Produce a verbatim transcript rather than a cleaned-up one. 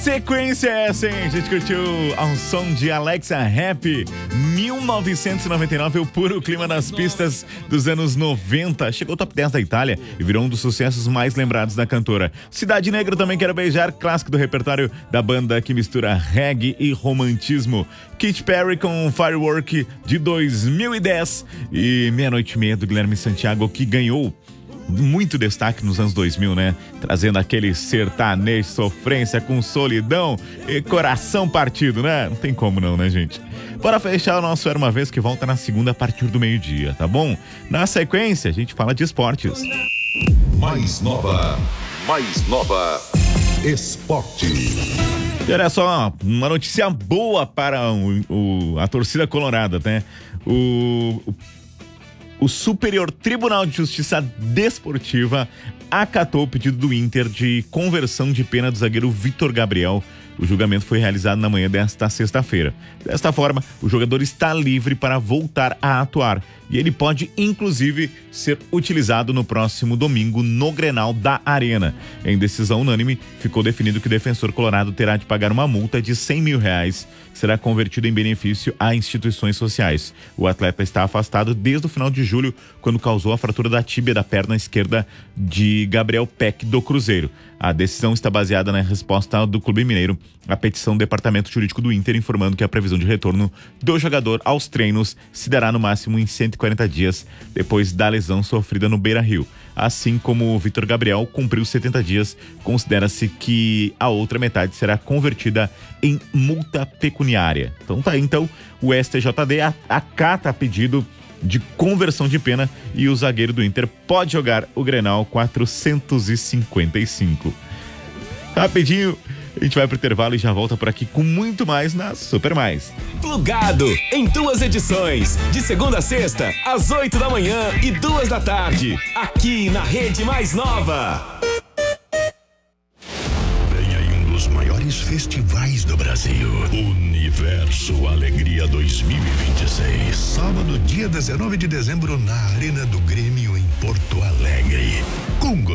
Sequência é essa, hein? A gente curtiu ao som de Alexa Happy, mil novecentos e noventa e nove, o puro clima das pistas dos anos noventa. Chegou ao top dez da Itália e virou um dos sucessos mais lembrados da cantora. Cidade Negra, Também Quero Beijar, clássico do repertório da banda que mistura reggae e romantismo. Katy Perry com Firework de dois mil e dez e Meia-Noite e Meia do Guilherme Santiago, que ganhou muito destaque nos anos dois mil, né? Trazendo aquele sertanejo, sofrência com solidão e coração partido, né? Não tem como não, né, gente? Bora fechar o nosso Era Uma Vez, que volta na segunda a partir do meio-dia, tá bom? Na sequência, a gente fala de esportes. Mais nova, mais nova, esporte. E olha só, uma notícia boa para o, o, a torcida colorada, né? O... o O Superior Tribunal de Justiça Desportiva acatou o pedido do Inter de conversão de pena do zagueiro Vitor Gabriel. O julgamento foi realizado na manhã desta sexta-feira. Desta forma, o jogador está livre para voltar a atuar e ele pode, inclusive, ser utilizado no próximo domingo no Grenal da Arena. Em decisão unânime, ficou definido que o defensor colorado terá de pagar uma multa de cem mil reais, que será convertida em benefício a instituições sociais. O atleta está afastado desde o final de julho, quando causou a fratura da tíbia da perna esquerda de Gabriel Peck, do Cruzeiro. A decisão está baseada na resposta do Clube Mineiro à petição do Departamento Jurídico do Inter, informando que a previsão de retorno do jogador aos treinos se dará no máximo em cento e quarenta dias depois da lesão sofrida no Beira-Rio. Assim como o Vitor Gabriel cumpriu setenta dias, considera-se que a outra metade será convertida em multa pecuniária. Então tá aí, então, o S T J D acata pedido de conversão de pena e o zagueiro do Inter pode jogar o Grenal quatrocentos e cinquenta e cinco. Rapidinho, a gente vai pro intervalo e já volta por aqui com muito mais na Super Mais. Plugado em duas edições, de segunda a sexta, às oito da manhã e duas da tarde, aqui na Rede Mais Nova. Vem aí um dos maiores festivais do Brasil. Universo Alegria dois mil e vinte e seis. Sábado, dia dezenove de dezembro, na Arena do Grêmio, em Porto Alegre. Com